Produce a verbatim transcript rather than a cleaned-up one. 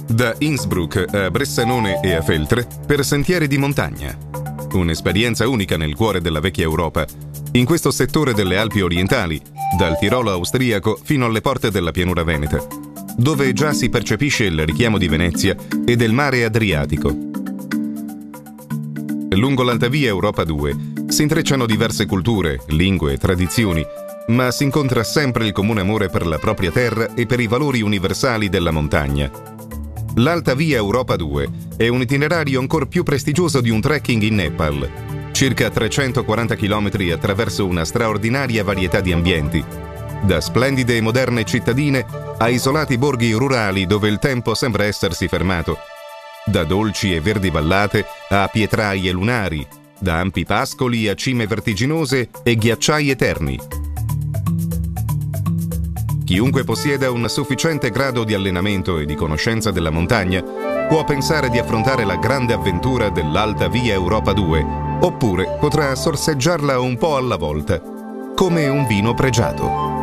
Da Innsbruck a Bressanone e a Feltre per sentieri di montagna. Un'esperienza unica nel cuore della vecchia Europa, in questo settore delle Alpi orientali, dal Tirolo austriaco fino alle porte della pianura veneta, dove già si percepisce il richiamo di Venezia e del mare Adriatico. Lungo l'Alta Via Europa due si intrecciano diverse culture, lingue e tradizioni, ma si incontra sempre il comune amore per la propria terra e per i valori universali della montagna. L'Alta Via Europa due è un itinerario ancor più prestigioso di un trekking in Nepal, circa trecentoquaranta chilometri attraverso una straordinaria varietà di ambienti, da splendide e moderne cittadine a isolati borghi rurali dove il tempo sembra essersi fermato, da dolci e verdi vallate a pietraie lunari, da ampi pascoli a cime vertiginose e ghiacciai eterni. Chiunque possieda un sufficiente grado di allenamento e di conoscenza della montagna può pensare di affrontare la grande avventura dell'Alta Via Europa due, oppure potrà sorseggiarla un po' alla volta, come un vino pregiato.